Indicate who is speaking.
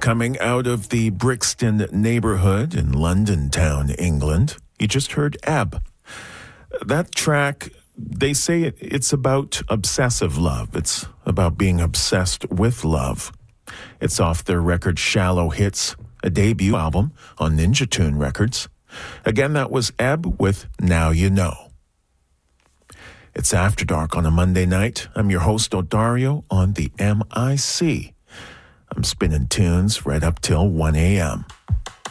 Speaker 1: Coming out of the Brixton neighborhood in London Town, England, you just heard Ebb. That track, they say it's about obsessive love. It's about being obsessed with love. It's off their record Shallow Hits, a debut album on Ninja Tune Records. Again, that was Ebb with Now You Know. It's After Dark on a Monday night. I'm your host, Odario, on the MIC. I'm spinning tunes right up till 1 a.m.